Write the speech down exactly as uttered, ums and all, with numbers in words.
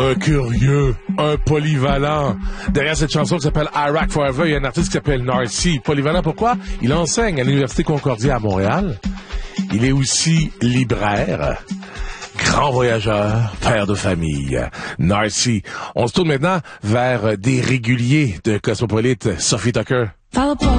Un curieux, un polyvalent. Derrière cette chanson qui s'appelle Iraq Forever, il y a un artiste qui s'appelle Narcy. Polyvalent pourquoi? Il enseigne à l'Université Concordia à Montréal. Il est aussi libraire. Grand voyageur, père de famille, Narcy. On se tourne maintenant vers des réguliers de Cosmopolite, Sophie Tucker.